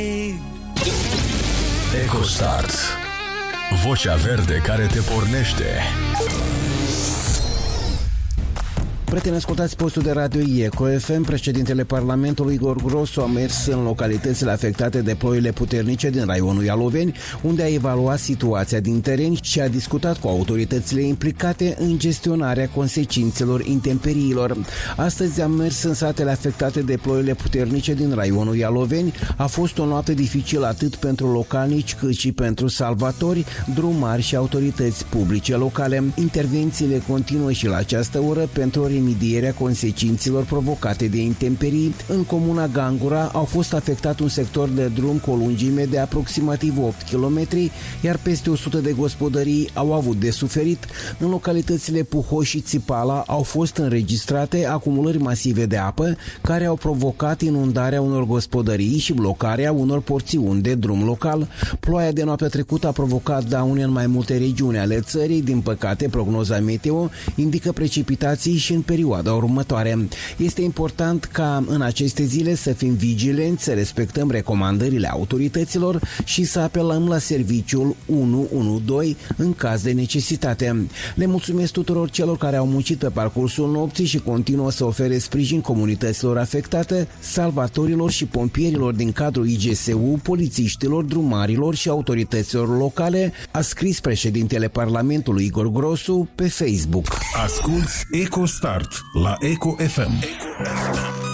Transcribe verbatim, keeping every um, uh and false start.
EcoStart, vocea verde care te pornește. Prieteni, ascultați postul de radio Eco F M. Președintele Parlamentului Igor Grosu a mers în localitățile afectate de ploile puternice din raionul Ialoveni, unde a evaluat situația din teren și a discutat cu autoritățile implicate în gestionarea consecințelor intemperiilor. Astăzi am mers în satele afectate de ploile puternice din raionul Ialoveni. A fost o noapte dificilă atât pentru localnici cât și pentru salvatori, drumari și autorități publice locale. Intervențiile continuă și la această oră pentru remedierea consecințelor provocate de intemperii. În comuna Gangura au fost afectat un sector de drum cu o lungime de aproximativ opt kilometri, iar peste o sută de gospodării au avut de suferit. În localitățile Puhoș și Țipala au fost înregistrate acumulări masive de apă care au provocat inundarea unor gospodării și blocarea unor porțiuni de drum local. Ploaia de noaptea trecută a provocat daune în mai multe regiuni ale țării. Din păcate, prognoza meteo indică precipitații și în perioada următoare. Este important ca în aceste zile să fim vigilenți, să respectăm recomandările autorităților și să apelăm la serviciul unu unu doi în caz de necesitate. Le mulțumesc tuturor celor care au muncit pe parcursul nopții și continuă să ofere sprijin comunităților afectate, salvatorilor și pompierilor din cadrul I G S U, polițiștilor, drumarilor și autorităților locale, a scris președintele Parlamentului Igor Grosu pe Facebook. Asculți EcoStart la Eco F M.